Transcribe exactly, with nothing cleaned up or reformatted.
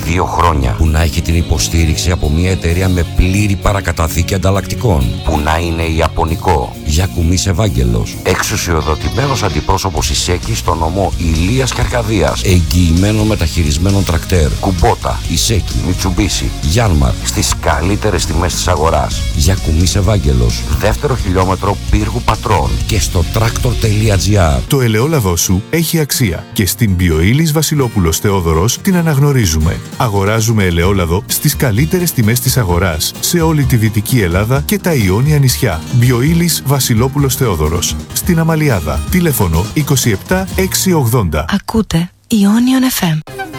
δύο χρόνια. Που να έχει την υποστήριξη από μια εταιρεία με πλήρη παρακαταθήκη ανταλλακτικών. Που να είναι ιαπωνικό. Γιακουμής Ευάγγελος. Εξουσιοδοτημένος αντιπρόσωπος Ισέκη στο νομό Ηλίας και Αρκαδίας. Εγγυημένο μεταχειρισμένων τρακτέρ. Κουμπότα, Ισέκη, Μιτσουμπίσι, Γιάνμαρ. Στις καλύτερες τιμές της αγοράς. Γιακουμής Ευάγγελος. Δεύτερο χιλιόμετρο Πύργου Πατρών. Και στο τρακτορ τελεία τζι άρ. Το ελαιόλαδό σου έχει αξία και στην Μπιοήλις Βασιλόπουλος Θεόδωρος την αναγνωρίζουμε. Αγοράζουμε ελαιόλαδο στις καλύτερες τιμές της αγοράς σε όλη τη Δυτική Ελλάδα και τα Ιόνια νησιά. Μπιοήλις Βασιλόπουλος Θεόδωρος. Στην Αμαλιάδα. Τηλέφωνο είκοσι επτά εξακόσια ογδόντα. Ακούτε Ionian εφ εμ.